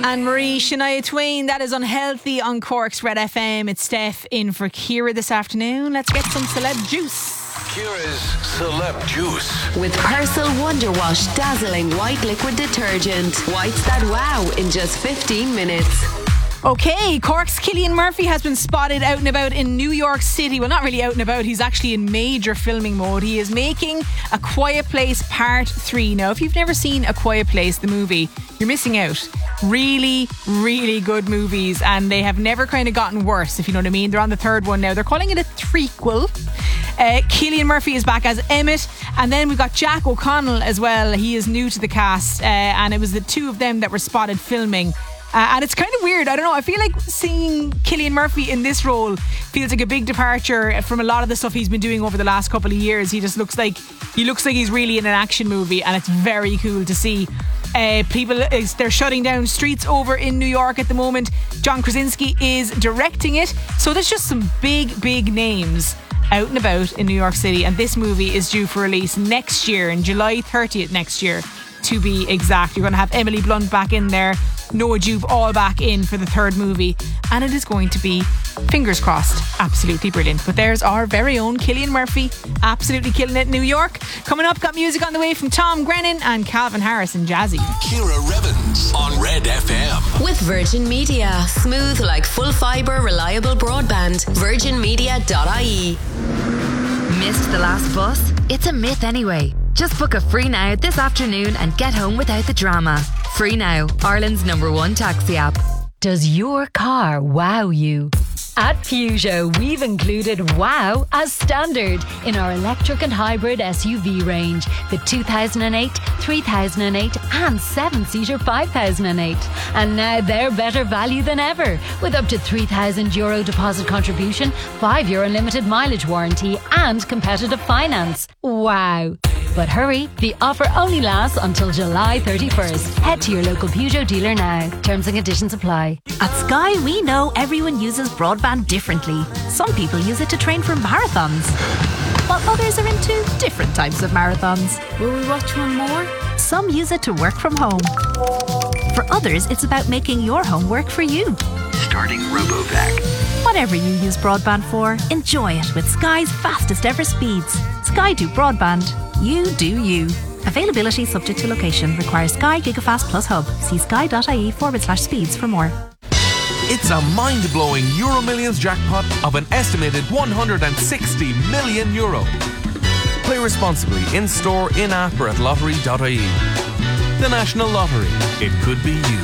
And Marie, Shania Twain, that is Unhealthy on Cork's Red FM. It's Steph in for Ciara this afternoon. Let's get some celeb juice. Ciara's Celeb Juice. With Persil Wonder Wash dazzling white liquid detergent. Whites that wow in just 15 minutes. Okay, Cork's Cillian Murphy has been spotted out and about in New York City. Well, not really out and about. He's actually in major filming mode. He is making A Quiet Place Part 3. Now, if you've never seen A Quiet Place, the movie, you're missing out. Really, really good movies, and they have never kind of gotten worse, if you know what I mean. They're on the third one now. They're calling it a threequel. Cillian Murphy is back as Emmett, and then we've got Jack O'Connell as well. He is new to the cast, and it was the two of them that were spotted filming. And it's kind of weird. I don't know. I feel like seeing Cillian Murphy in this role feels like a big departure from a lot of the stuff he's been doing over the last couple of years. He looks like he's really in an action movie, and it's very cool to see. They're shutting down streets over in New York at the moment. John Krasinski is directing it. So there's just some big names out and about in New York City, and this movie is due for release next year, in July 30th next year to be exact. You're going to have Emily Blunt back in there, Noah Jupe all back in for the third movie, and it is going to be, fingers crossed, absolutely brilliant. But there's our very own Cillian Murphy, absolutely killing it in New York. Coming up, got music on the way from Tom Grennan and Calvin Harris and Jazzy. Ciara Revens on Red FM. With Virgin Media. Smooth like full fibre, reliable broadband. virginmedia.ie. Missed the last bus? It's a myth anyway. Just book a Free Now this afternoon and get home without the drama. Free Now, Ireland's #1 taxi app. Does your car wow you? At Peugeot, we've included wow as standard in our electric and hybrid SUV range. The 2008, 3008 and 7-seater 5008. And now they're better value than ever, with up to €3,000 deposit contribution, 5 year unlimited mileage warranty and competitive finance. Wow. But hurry, the offer only lasts until July 31st. Head to your local Peugeot dealer now. Terms and conditions apply. At Sky, we know everyone uses broadband differently. Some people use it to train for marathons, while others are into different types of marathons. Will we watch one more? Some use it to work from home. For others, it's about making your home work for you. Starting RoboVac. Whatever you use broadband for, enjoy it with Sky's fastest ever speeds. Sky do broadband. You do you. Availability subject to location. Requires Sky Gigafast Plus Hub. See sky.ie/speeds for more. It's a mind-blowing Euro Millions jackpot of an estimated €160 million. Play responsibly in-store, in-app or at lottery.ie. The National Lottery. It could be you.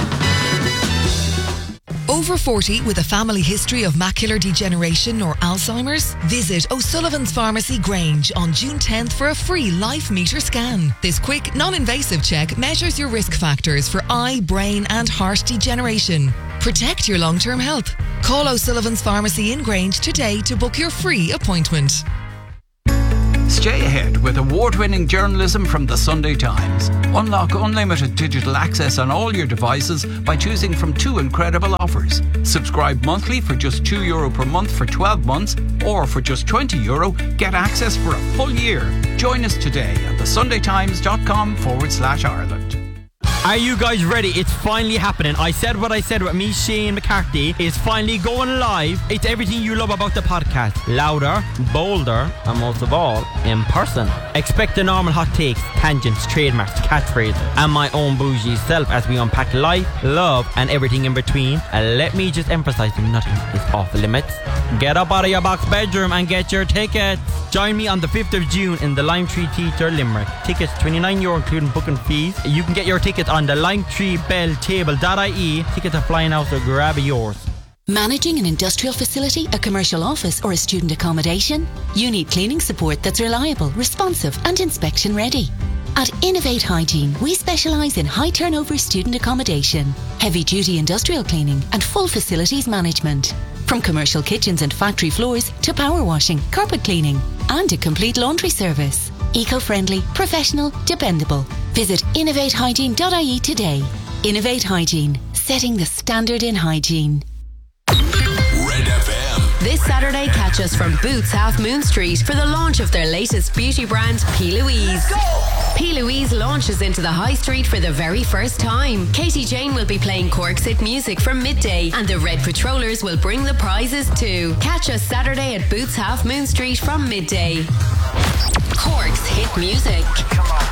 Over 40 with a family history of macular degeneration or Alzheimer's? Visit O'Sullivan's Pharmacy Grange on June 10th for a free life meter scan. This quick, non-invasive check measures your risk factors for eye, brain and heart degeneration. Protect your long-term health. Call O'Sullivan's Pharmacy in Grange today to book your free appointment. Stay ahead with award-winning journalism from the Sunday Times. Unlock unlimited digital access on all your devices by choosing from 2 incredible offers. Subscribe monthly for just €2 per month for 12 months, or for just €20, get access for a full year. Join us today at thesundaytimes.com/Ireland. Are you guys ready? It's finally happening. I said what I said with me, Shane McCarthy. Is finally going live. It's everything you love about the podcast. Louder, bolder, and most of all, in person. Expect the normal hot takes, tangents, trademarks, catchphrases, and my own bougie self as we unpack life, love, and everything in between. And let me just emphasize that nothing is off limits. Get up out of your box bedroom and get your tickets. Join me on the 5th of June in the Lime Tree Theatre, Limerick. Tickets €29 including booking fees. You can get your tickets on the limetreebelltable.ie. Tickets are flying out, so grab yours. Managing an industrial facility, a commercial office or a student accommodation? You need cleaning support that's reliable, responsive and inspection ready. At Innovate Hygiene, we specialise in high turnover student accommodation, heavy duty industrial cleaning and full facilities management. From commercial kitchens and factory floors to power washing, carpet cleaning and a complete laundry service. Eco-friendly, professional, dependable. Visit innovatehygiene.ie today. Innovate Hygiene, setting the standard in hygiene. Red FM. This Saturday, catch us from Boots Half Moon Street for the launch of their latest beauty brand, P. Louise. P. Louise launches into the High Street for the very first time. Katie Jane will be playing Cork's hit music from midday, and the Red Patrollers will bring the prizes too. Catch us Saturday at Boots Half Moon Street from midday. Cork's hit music. Come on.